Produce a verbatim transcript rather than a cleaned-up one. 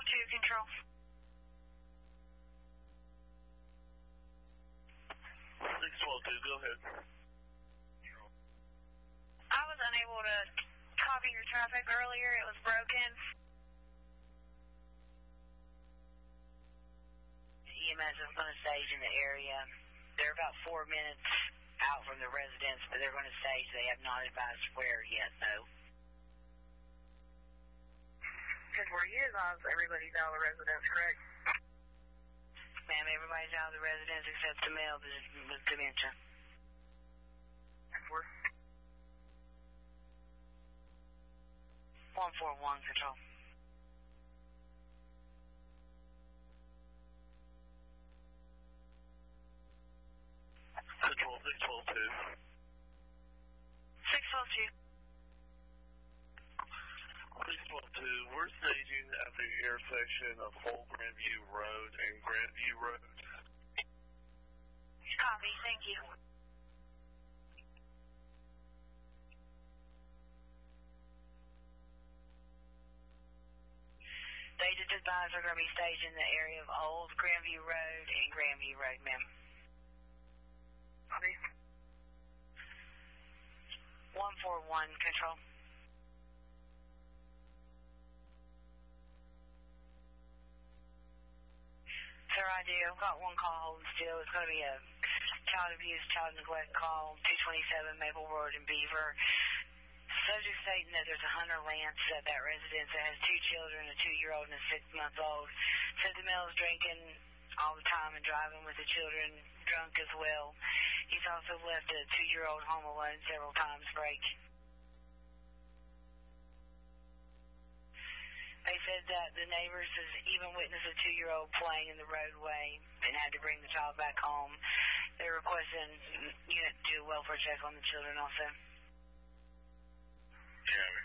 twelve two, control. six twelve two, go ahead. I was unable to copy your traffic earlier. It was broken. E M S is going to stage in the area. They're about four minutes out from the residence, but they're going to stage. They have not advised where yet, though. Because where he is on, everybody's out of the residence, correct? Ma'am, everybody's out of the residence except the male with dementia. Four. one four one, control. Control six twelve two. six twelve two. six twelve two, we're staging at the intersection of Old Grandview Road and Grandview Road. Copy, thank you. They just advised they're going to be staged in the area of Old Grandview Road and Grandview Road, ma'am. Copy. one four one, control. Sir, I do. I've got one call holding still. It's going to be a child abuse, child neglect call, two twenty-seven Maple Road in Beaver. Subject stating that there's a Hunter Lance at that residence that has two children, a two-year-old and a six-month-old. Said the male is drinking all the time and driving with the children drunk as well. He's also left a two-year-old home alone several times break. They said that the neighbors has even witnessed a two-year-old playing in the roadway and had to bring the child back home. They're requesting unit to do a welfare check on the children also. Yeah,